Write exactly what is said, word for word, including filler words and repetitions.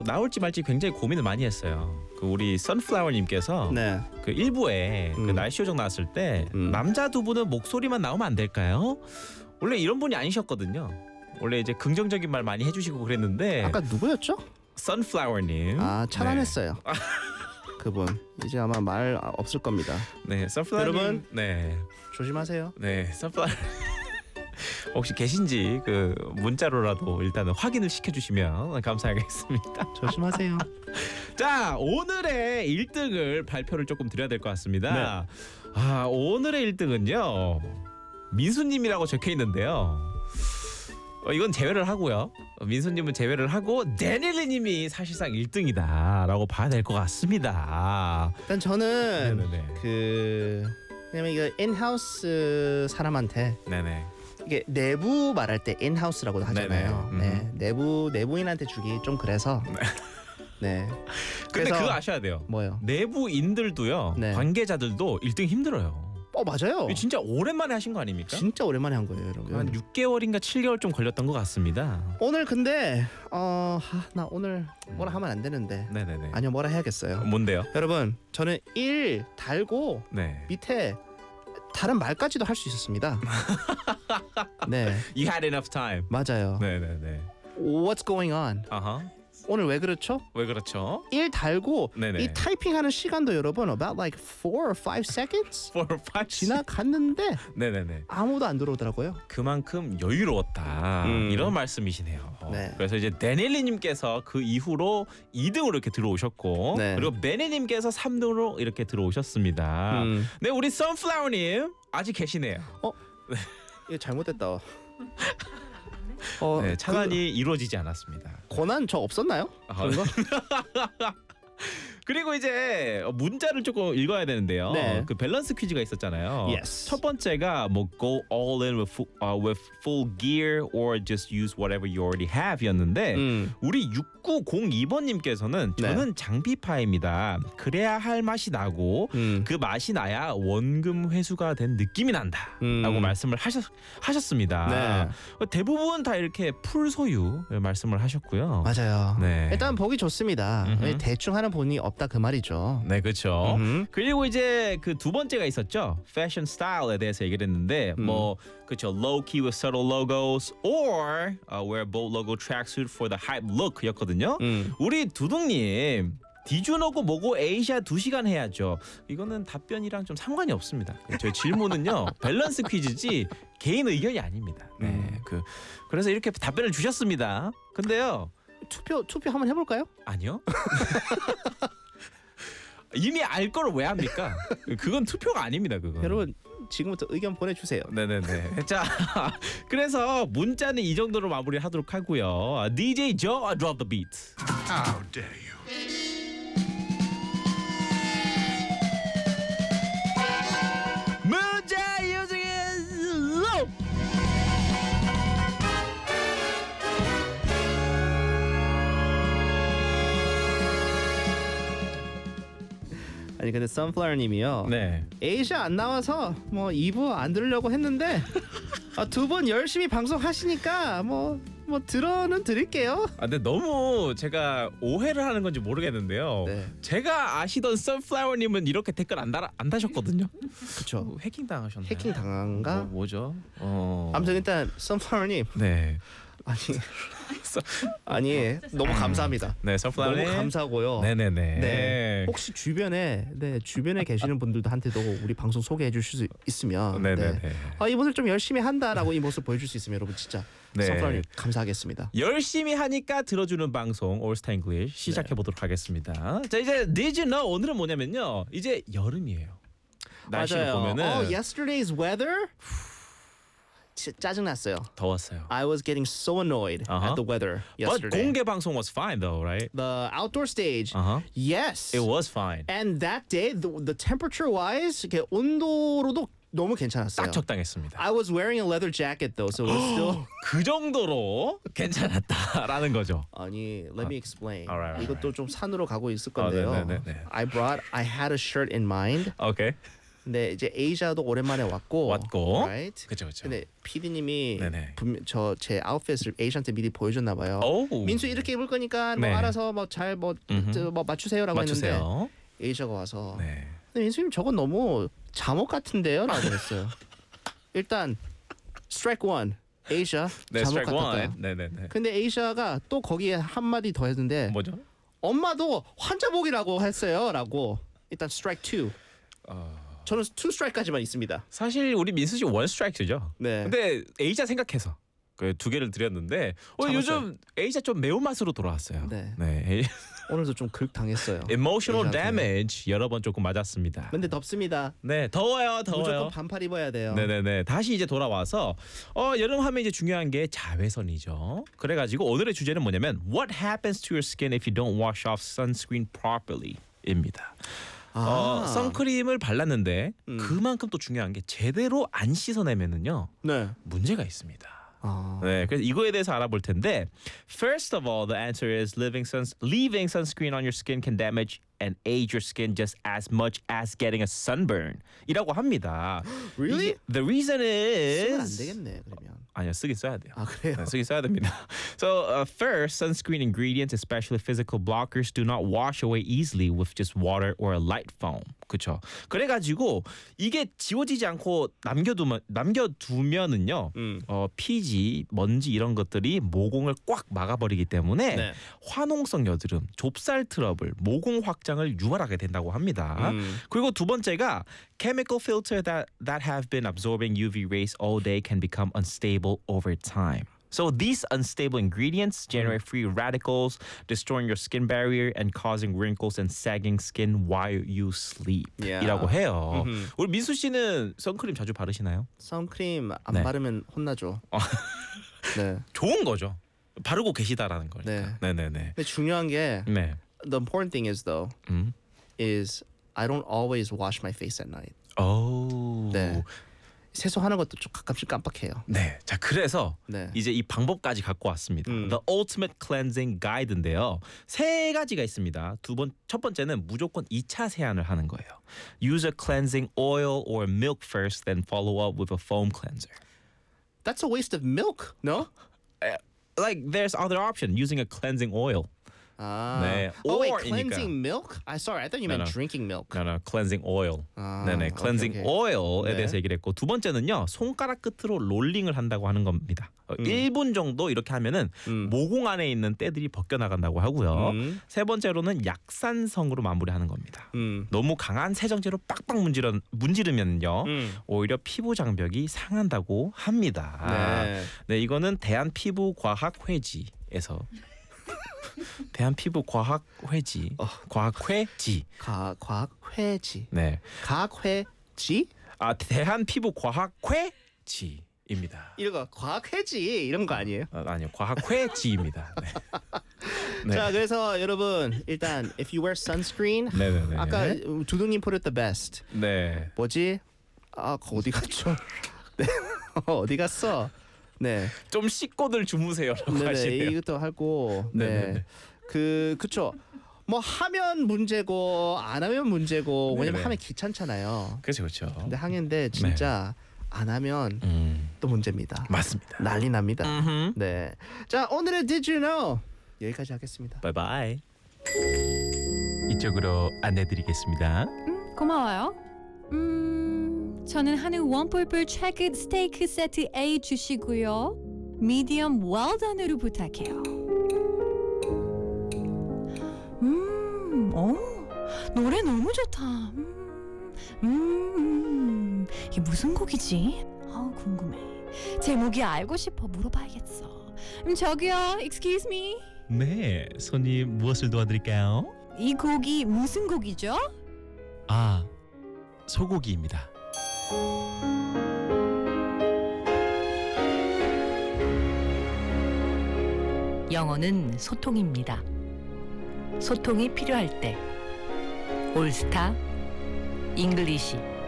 나올지 말지 굉장히 고민을 많이 했어요. 그 우리 선플라워님께서 네. 그 일부에 음. 그 날씨 요정 나왔을 때 음. 남자 두 분은 목소리만 나오면 안 될까요? 원래 이런 분이 아니셨거든요. 원래 이제 긍정적인 말 많이 해주시고 그랬는데 아까 누구였죠? 선플라워님. 아 차단했어요. 네. 그분 이제 아마 말 없을 겁니다. 네, 선플라워님. 여러분. 네, 조심하세요. 네, 선플라워. 혹시 계신지 그 문자로라도 일단은 확인을 시켜주시면 감사하겠습니다. 조심하세요. 자, 오늘의 일 등을 발표를 조금 드려야 될 것 같습니다. 네. 아, 오늘의 일 등은요 민수님이라고 적혀 있는데요. 어, 이건 제외를 하고요. 어, 민수님은 제외를 하고 데닐리님이 사실상 일 등이다라고 봐야 될 것 같습니다. 일단 저는 네네네. 그 왜냐면 이거 인하우스 사람한테 네네. 이게 내부 말할 때 인하우스라고도 하잖아요. 네네. 네, 음. 내부 내부인한테 주기 좀 그래서. 네. 근데 그래서- 그거 아셔야 돼요. 뭐요? 내부인들도요. 네. 관계자들도 일 등 힘들어요. 어 맞아요. 이거 진짜 오랜만에 하신 거 아닙니까? 진짜 오랜만에 한 거예요, 여러분. 한 육 개월인가 칠 개월 좀 걸렸던 것 같습니다. 오늘 근데 어나 오늘 뭐라 하면 안 되는데 네네네. 아니요 뭐라 해야겠어요. 뭔데요? 여러분 저는 일 달고 네. 밑에 다른 말까지도 할 수 있었습니다. 네 You had enough time. 맞아요. 네네네. What's going on? 아하. 오늘 왜 그렇죠? 왜 그렇죠? 일 달고 네네. 이 타이핑하는 시간도 여러분 about like four or five seconds For five. 지나갔는데 네네네. 아무도 안 들어오더라고요. 그만큼 여유로웠다 음. 이런 말씀이시네요. 네. 그래서 이제 데닐리님께서 그 이후로 이 등으로 이렇게 들어오셨고 네. 그리고 베네님께서 삼 등으로 이렇게 들어오셨습니다. 음. 네, 우리 선플라워님 아직 계시네요. 이거 잘못됐다. 어, 네, 차단이 이루어지지 않았습니다. 그 고난 저 없었나요? 아, 그런 거? 그리고 이제 문자를 조금 읽어야 되는데요. 네. 그 밸런스 퀴즈가 있었잖아요. Yes. 첫 번째가 뭐 go all in with full, uh, with full gear or just use whatever you already have였는데 음. 우리 육구공이 번님께서는 네. 저는 장비파입니다. 그래야 할 맛이 나고 음. 그 맛이 나야 원금 회수가 된 느낌이 난다 음. 라고 말씀을 하셨, 하셨습니다. 네. 대부분 다 이렇게 풀 소유 말씀을 하셨고요. 맞아요. 네. 일단 보기 좋습니다. 음흠. 대충 하는 본이 없다 그 말이죠. 네, 그렇죠. 음흠. 그리고 이제 그 두 번째가 있었죠. 패션 스타일에 대해서 얘기를 했는데 음. 뭐 그렇죠. Low key with subtle logos or uh, wear bold logo tracksuit for the hype look였거든요. 음. 우리 두둥님 디주노고 뭐고 에이샤 두 시간 해야죠. 이거는 답변이랑 좀 상관이 없습니다. 저희 질문은요 밸런스 퀴즈지 개인 의견이 아닙니다. 네, 음. 그 그래서 이렇게 답변을 주셨습니다. 근데요 투표 투표 한번 해볼까요? 아니요. 이미 알 거를 왜 합니까? 그건 투표가 아닙니다. 그건. 여러분 지금부터 의견 보내주세요. 네네네. 자, 그래서 문자는 이 정도로 마무리하도록 하고요. 디제이 조, drop the beat. How dare you? 문자 using low. 아니 근데 선플라워님이요. 네. 에이샤 안 나와서 뭐 이 부 안 들으려고 했는데 아, 두 분 열심히 방송하시니까 뭐 뭐 들어는 드릴게요. 아, 근데 너무 제가 오해를 하는 건지 모르겠는데요. 네. 제가 아시던 선플라워님은 이렇게 댓글 안 달 안 다셨거든요. 그렇죠. 해킹 당하셨나요? 해킹 당한가? 뭐, 뭐죠? 어. 아무튼 일단 선플라워님 네. 아니 아니 너무 감사합니다. 네, 선플라워님. 너무 감사하고요. 네네네. 네. 혹시 주변에 네 주변에 계시는 분들한테도 우리 방송 소개해 주실 수 있으면 네네네. 네. 아 이분들 좀 열심히 한다라고 이 모습 보여줄 수 있으면 여러분 진짜 네. 선플라워님 감사하겠습니다. 열심히 하니까 들어주는 방송 올스타 잉글리시 시작해 보도록 하겠습니다. 자, 이제 Did you know 오늘은 뭐냐면요. 이제 여름이에요. 날씨를 맞아요. 보면은 Oh, yesterday's weather. 진짜 짜증났어요. 더웠어요. I was getting so annoyed Uh-huh. at the weather But yesterday. 공개 방송 was fine though, right? The outdoor stage. Uh-huh. Yes. It was fine. And that day, the, the temperature wise, 이렇게 온도로도 너무 괜찮았어요. 딱 적당했습니다. I was wearing a leather jacket though, so it was still. 그 정도로 괜찮았다라는 거죠. 아니, let me explain. alright, alright. 이것도 좀 산으로 가고 있을 아, 건데요. 네네네네. I brought, I had a shirt in mind. Okay. 근데 이제 에이샤도 오랜만에 왔고. 왔고. Right? 그렇죠, 그렇죠. 근데 피디님이 네네. 저제 아웃핏을 에이샤한테 미리 보여줬나 봐요. 오. 민수 이렇게 입을 거니까 뭐 네. 알아서 뭐 잘 뭐 뭐 맞추세요라고 했는데 맞추세요. 에이샤가 와서 네. 근데 민수님 저건 너무 잠옷 같은데요라고 했어요. 일단 스트라이크 원 에이샤 네, 잠옷 스트라이크 같았다. 원. 네, 네, 네. 근데 에이샤가 또 거기에 한 마디 더 했는데 뭐죠? 엄마도 환자복이라고 했어요라고. 일단 스트라이크 투. 어... 저는 투 스트라이크까지만 있습니다. 사실 우리 민수 씨 원 스트라이크죠. 네. 근데 에이자 생각해서 그 두 개를 드렸는데 어, 참았어요. 요즘 에이자 좀 매운맛으로 돌아왔어요. 네. 네. 오늘도 좀 극 당했어요. emotional 에이자한테. damage 여러 번 조금 맞았습니다. 근데 덥습니다. 네, 더워요, 더워요. 무조건 반팔 입어야 돼요. 네네네. 다시 이제 돌아와서 어, 여름 하면 이제 중요한 게 자외선이죠. 그래가지고 오늘의 주제는 뭐냐면 What happens to your skin if you don't wash off sunscreen properly?입니다. 아. 어, 선크림을 발랐는데 음. 그만큼 또 중요한 게 제대로 안 씻어내면은요 네. 문제가 있습니다. 아. 네, 그래서 이거에 대해서 알아볼 텐데 First of all, the answer is leaving, suns- leaving sunscreen on your skin can damage and age your skin just as much as getting a sunburn 이라고 합니다. Really? 이게- the reason 쓰면 안 is 되겠네 그러면. 아니요, 쓰긴 써야 돼요. 아 그래요? 네, 쓰긴 써야 됩니다. So uh, first, sunscreen ingredients, especially physical blockers, do not wash away easily with just water or a light foam. 그렇죠. 그래가지고 이게 지워지지 않고 남겨두면 남겨두면은요, 음. 어, 피지, 먼지 이런 것들이 모공을 꽉 막아버리기 때문에 네. 화농성 여드름, 좁쌀 트러블, 모공 확장을 유발하게 된다고 합니다. 음. 그리고 두 번째가 chemical filter that that have been absorbing U V rays all day can become unstable over time. So these unstable ingredients generate free radicals, destroying your skin barrier and causing wrinkles and sagging skin while you sleep. Yeah. 이라고 해요. 음흠. 우리 민수 씨는 선크림 자주 바르시나요? 선크림 안 네. 바르면 혼나죠. 네. 좋은 거죠. 바르고 계시다라는 거니까. 네. 네네네. 근데 중요한 게 네. the important thing is though 음. is I don't always wash my face at night. 오. 네. 세수하는 것도 좀 가끔씩 깜빡해요. 네. 자, 그래서 네. 이제 이 방법까지 갖고 왔습니다. 음. The Ultimate Cleansing Guide인데요. 세 가지가 있습니다. 두 번, 첫 번째는 무조건 이 차 세안을 하는 거예요. Use a cleansing oil or milk first, then follow up with a foam cleanser. That's a waste of milk. No? Like there's other option, using a cleansing oil. 아. 네. Oh wait, Or이니까. cleansing milk? I sorry, I thought you No, meant no. drinking milk. No, no, cleansing oil. 아, 네네, 오케이, cleansing 오케이. oil에 네. 대해서 얘기를 했고 두 번째는요, 손가락 끝으로 롤링을 한다고 하는 겁니다. 어, 일 분 정도 이렇게 하면은 음. 모공 안에 있는 때들이 벗겨 나간다고 하고요. 음. 세 번째로는 약산성으로 마무리하는 겁니다. 음. 너무 강한 세정제로 빡빡 문지르, 문지르면요, 음. 오히려 피부 장벽이 상한다고 합니다. 네. 네, 이거는 대한피부과학회지에서 대한피부과학회지, 어. 과학회지. 가 과학회지. 네. 과학회지? 아, 대한피부과학회지입니다. 이거 과학회지 이런 거 아니에요? 아, 아니요, 과학회지입니다. 네. 네. 자, 그래서 여러분 일단 if you wear sunscreen 네네네. 아까 두둥님 put it the best. 네. 뭐지? 아, 거 어디 갔죠? 네. 어디 갔어? 네. 좀 씻고들 주무세요라고 네네. 하시네요. 이것도 하고. 네네네. 네. 그 그쵸. 뭐 하면 문제고 안 하면 문제고 왜냐면 네네. 하면 귀찮잖아요. 그렇죠, 그렇죠. 근데 하는데 진짜 안 하면 음, 또 문제입니다. 맞습니다. 난리 납니다. 음흠. 네. 자, 오늘의 Did You Know 여기까지 하겠습니다. 바이바이. 이쪽으로 안내드리겠습니다. 음, 고마워요. 음, 저는 한우 원뿔뿔 최고 스테이크 세트 A 주시고요. 미디엄 웰던으로 부탁해요. 음, 오, 노래 너무 좋다. 음, 음, 이게 무슨 곡이지? 아, 궁금해. 제목이 알고 싶어 물어봐야겠어. 음, 저기요, excuse me. 네, 손님 무엇을 도와드릴까요? 이 곡이 무슨 곡이죠? 아, 소고기입니다. 영어는 소통입니다. 소통이 필요할 때 올스타 잉글리시